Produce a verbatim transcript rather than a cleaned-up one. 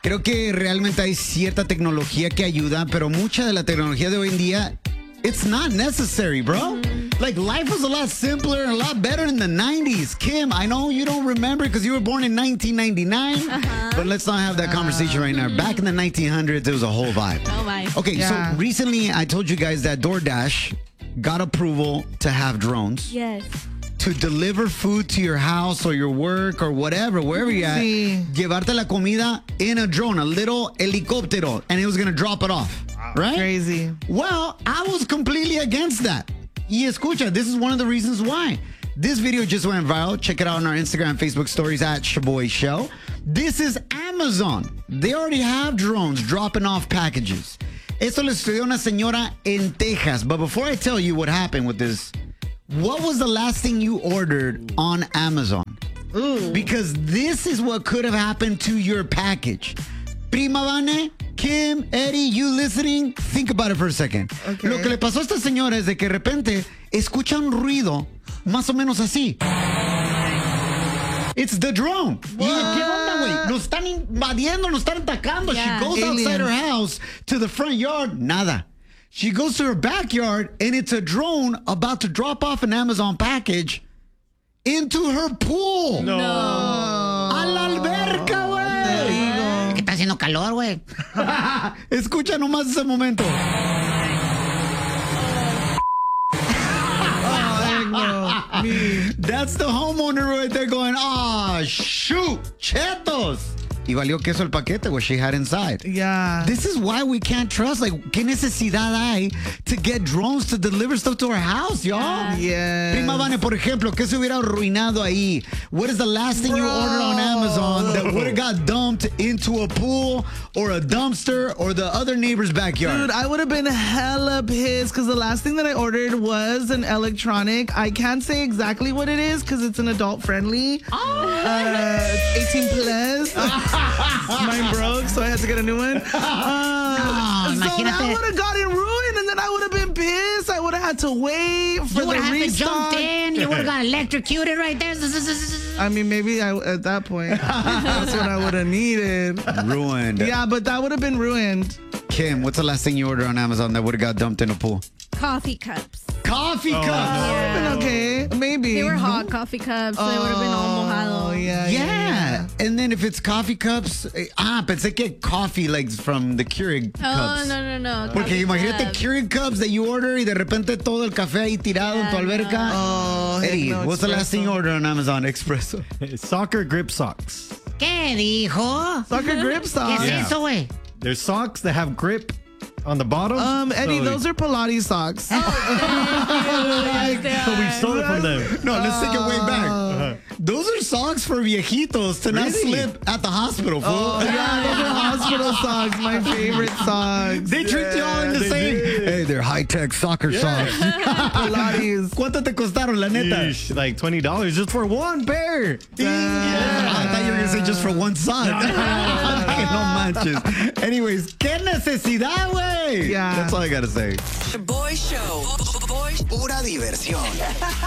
Creo que realmente hay cierta tecnología que ayuda, pero mucha de la tecnología de hoy en día, it's not necessary, bro. Mm-hmm. Like, life was a lot simpler and a lot better in the nineties. Kim, I know you don't remember because you were born in nineteen ninety-nine, uh-huh. but let's not have that conversation uh, right now. Mm-hmm. Back in the nineteen hundreds, it was a whole vibe. Oh, my. Okay, yeah. so recently I told you guys that DoorDash got approval to have drones. Yes. To deliver food to your house or your work or whatever, wherever you're at, sí. llevarte la comida in a drone, a little helicóptero, and it was going to drop it off, wow. right? Crazy. Well, I was completely against that. Y escucha, this is one of the reasons why. This video just went viral. Check it out on our Instagram, Facebook stories at Shaboy Show. This is Amazon. They already have drones dropping off packages. Esto le estudió una señora en Texas. But before I tell you what happened with this, what was the last thing you ordered on Amazon? Ooh. Because this is what could have happened to your package. Prima Vane, Kim, Eddie, you listening? Think about it for a second. Okay. Lo que le pasó a esta señora es de que de repente escucha un ruido más o menos así. It's the drone. Y ella, ¿qué onda, güey? Nos están invadiendo, nos están atacando. Yeah. She goes Aliens. outside her house to the front yard. Nada. She goes to her backyard, and it's a drone about to drop off an Amazon package into her pool. No. A la alberca, güey. Que está haciendo calor, güey. Escucha nomás ese momento. That's the homeowner right there going, ah, oh, shoot, chetos. Y valió queso el paquete, what she had inside. Yeah. This is why we can't trust. Like, ¿qué necesidad hay to get drones to deliver stuff to our house, y'all? Yeah. Prima Vane, por ejemplo, ¿qué se hubiera arruinado ahí? What is the last thing Bro. you ordered on Amazon that would have got dumped into a pool or a dumpster or the other neighbor's backyard? Dude, I would have been hella pissed because the last thing that I ordered was an electronic. I can't say exactly what it is because it's an adult friendly. Oh. Uh, it's eighteen plus. Mine broke, so I had to get a new one. Uh, no, so that would have gotten ruined, and then I would have been pissed. I would have had to wait for you the restock. You would have had to jump in. You would have got electrocuted right there. I mean, maybe I, at that point, that's what I would have needed. Ruined. Yeah, but that would have been ruined. Kim, what's the last thing you ordered on Amazon that would have got dumped in a pool? Coffee cups. Coffee Oh, cups. that would have been okay. Maybe. They were hot coffee cups, so they would have been all mojado. Oh, yeah, Yeah. yeah. And then if it's coffee cups, eh, ah, pensé que coffee like from the Keurig Oh, cups. no, no, no. Porque Coffee imagínate cups. Keurig cups that you order y de repente todo el café ahí tirado Yeah, en tu alberca. Oh, heck Eddie, no, what's the last thing you espresso. ordered on Amazon Expresso? Soccer grip socks. ¿Qué dijo? Soccer grip ¿Qué socks. es Yeah. eso, güey? There's socks that have grip on the bottom. Um, Eddie, so, those are Pilates socks. so we stole it from them. No, let's take it way back. Uh-huh. Those are socks for viejitos to not Really? slip at the hospital, fool. Oh, yeah, those are hospital socks. My favorite socks. They tricked you all into they saying, did. hey, they're high-tech soccer socks. Pilates. ¿Cuánto te costaron, la neta? Yeesh, like twenty dollars just for one pair. Yeah. I thought you were going to say just for one sock. Que no manches. Anyways, ¿qué necesidad, güey? Yeah. That's all I got to say. Boy Show. Boy, pura diversión.